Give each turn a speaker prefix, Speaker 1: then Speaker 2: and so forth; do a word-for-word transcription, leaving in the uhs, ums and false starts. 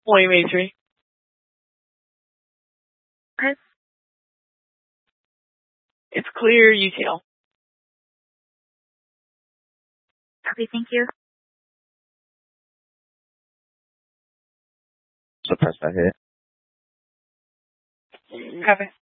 Speaker 1: Morning, Maitri.
Speaker 2: Okay.
Speaker 1: It's clear, you tell.
Speaker 2: Okay, thank you.
Speaker 3: Suppress that hit.
Speaker 1: Copy.